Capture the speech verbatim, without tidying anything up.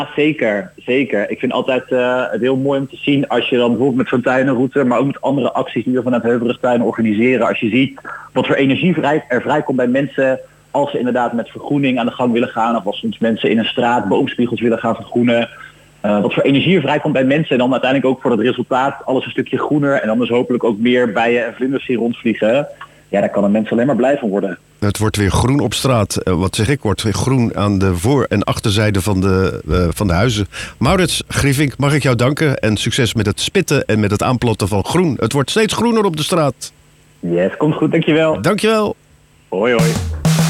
zeker, zeker. Ik vind altijd uh, het heel mooi om te zien als je dan bijvoorbeeld met zo'n tuinenroute, maar ook met andere acties die we vanuit Heuvelrugtuin organiseren. Als je ziet wat voor energie vrij, er vrijkomt bij mensen als ze inderdaad met vergroening aan de gang willen gaan. Of als soms mensen in een straat boomspiegels willen gaan vergroenen. Uh, wat voor energie er vrijkomt bij mensen. En dan uiteindelijk ook voor het resultaat alles een stukje groener. En dan dus hopelijk ook meer bijen en vlinders die rondvliegen. Ja, daar kan een mens alleen maar blij van worden. Het wordt weer groen op straat. Uh, wat zeg ik, wordt weer groen aan de voor- en achterzijde van de, uh, van de huizen. Maurits Griefink, mag ik jou danken. En succes met het spitten en met het aanplotten van groen. Het wordt steeds groener op de straat. Yes, komt goed, dankjewel. Dankjewel. Hoi hoi.